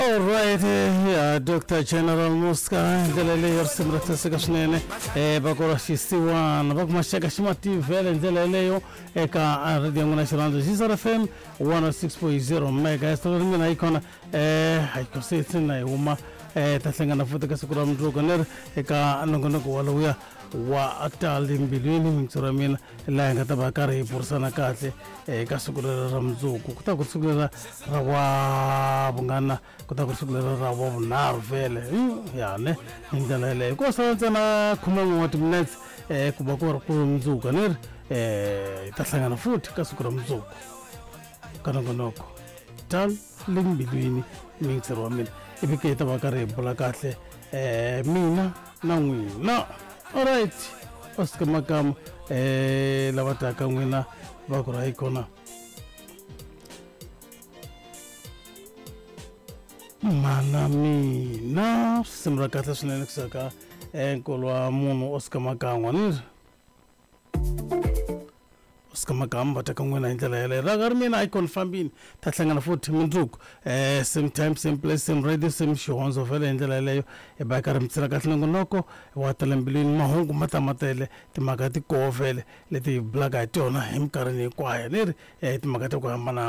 Alright, yeah, Dr. General Muska, Delele Yorsimrata Sekashnene, Bakora Shisiwan, Bakmashaka Shimati, Vel, Deleleo, Eka, Radio National, Zizar FM, 106.0 Mega, Astronomy Icon, I could say it's in a woman, Tasangana Futakasuram Druganer, Eka, Nongonoko Waluya. Wa atalim bilini minturamin langa tabakari pursana kate kasukura ramzu kuta kusukura rawa bungana kuta kusukura rawa narvele yani indalele ko sana kuma mot minutes kubakora kumzu kanir tasangana foot kasukura mzu kanongonoko tal lim bilini minturamin ibike tabakari bulakate mina nangwi na. Alright, Oscar Makam, Lavata Kamina, Bakura Icona Manami, na Simrakata Snexaka, and Kolwa Mono Oscar Makam. Oscar Makam, but I come when I tell Ragarmin icon Fambin, Tatangana foot Minduk, same time, same place, same radio, same show on the Vele and Delay, a Bakaram Sirakatangonoko, Waterlambilin, Mahong Matamatele, the Magati Kovele, let the black eye tone, him currently quiet, Magatoka Mana.